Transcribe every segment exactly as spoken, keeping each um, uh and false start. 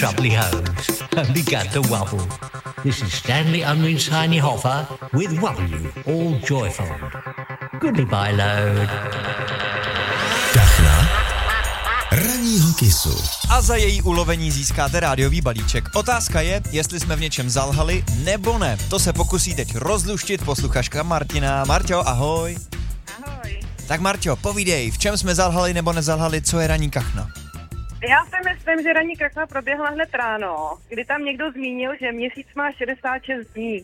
Troubly hoes, only got the wobble. This is Stanley Unwin's Tiny Hoffer with W, all joyful. Goodbye, load. Kachna ranního kisu. A za její ulovení získáte rádiový balíček. Otázka je, jestli jsme v něčem zalhali nebo ne. To se pokusí teď rozluštit posluchačka Martina. Marťo, ahoj. Ahoj. Tak Marťo, povídej, v čem jsme zalhali nebo nezalhali, co je ranní kachna? Já si myslím, že ranní kachna proběhla hned ráno, kdy tam někdo zmínil, že měsíc má šedesát šest dní.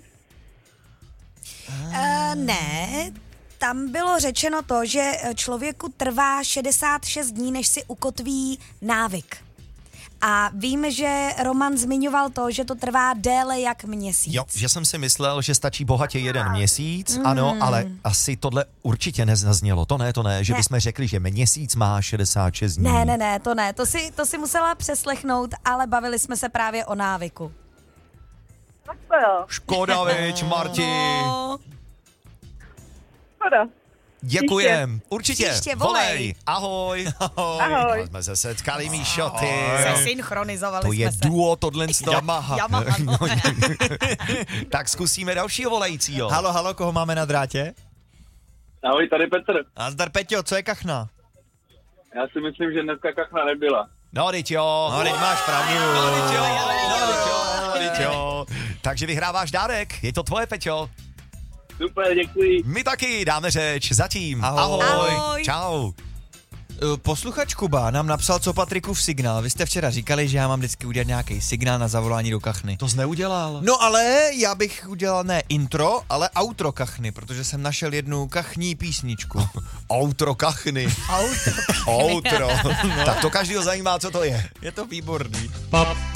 Uh, ne, tam bylo řečeno to, že člověku trvá šedesát šest dní, než si ukotví návyk. A vím, že Roman zmiňoval to, že to trvá déle jak měsíc. Jo, že jsem si myslel, že stačí bohatě jeden měsíc, mm. ano, ale asi tohle určitě nezaznělo. To ne, to ne, že ne. bychom řekli, že měsíc má šedesát šest dní. Ne, ne, ne, to ne, to si, to si musela přeslechnout, ale bavili jsme se právě o návyku. Tak to jo. Škoda, viď, Marti. No. Škoda. Děkujem, určitě. Příště volej. volej. Ahoj. Ahoj. Ahoj. Jsme se setkali, Míšo, ty. Synchronizovali To jsme je se. duo tohle z toho. Yamaha. Yamaha, no. Tak zkusíme dalšího volajícího. Halo, halo, koho máme na drátě? Ahoj, tady Petr. Nazdar, Peťo, co je kachna? Já si myslím, že dneska kachna nebyla. No, teď jo. No, teď máš pravdu. No, teď jo. No, teď jo. No, teď jo. Takže vyhráváš dárek. Je to tvoje, Peťo. Super, děkuji. My taky dáme řeč. Zatím. Ahoj. Ahoj. Čau. Posluchač Kuba nám napsal, co Patrikův signál. Vy jste včera říkali, že já mám vždycky udělat nějaký signál na zavolání do kachny. To jsi neudělal. No ale já bych udělal ne intro, ale outro kachny, protože jsem našel jednu kachní písničku. Outro kachny. Outro. Outro. Tak to každýho zajímá, co to je. Je to výborný. Pop,